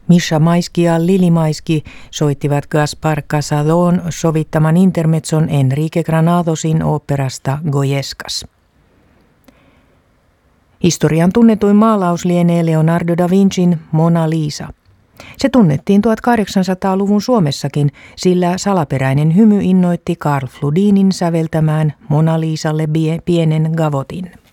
Misha Maiski ja Lili Maiski soittivat Gaspar Casadón sovittaman intermezzon Enrique Granadosin oopperasta Goyescas. Historian tunnetuin maalaus lienee Leonardo da Vincin Mona Lisa. Se tunnettiin 1800-luvun Suomessakin, sillä salaperäinen hymy innoitti Carl Fludinin säveltämään Mona Lisalle pienen gavotin.